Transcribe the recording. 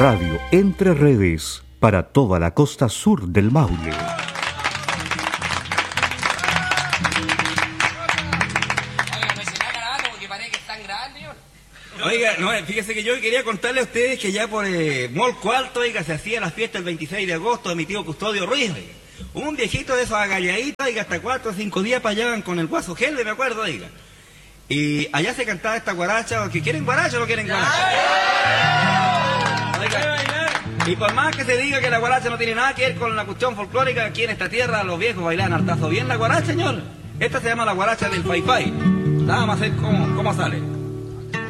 Radio Entre Redes para toda la costa sur del Maule. Oiga, no, fíjese que yo quería contarle a ustedes que ya por Molco Alto, oiga, se hacía la fiesta el 26 de agosto de mi tío Custodio Ruiz, oiga. Un viejito de esos agalladitos, oiga, hasta 4 o 5 días para allá con el guaso Gelde, me acuerdo, oiga. Y allá se cantaba esta guaracha, que quieren guaracha o no quieren guaracha. Oiga, y por más que se diga que la guaracha no tiene nada que ver con la cuestión folclórica, aquí en esta tierra los viejos bailan hartazo bien la guaracha, señor. Esta se llama la guaracha del Fai Fai. Vamos a ver cómo sale.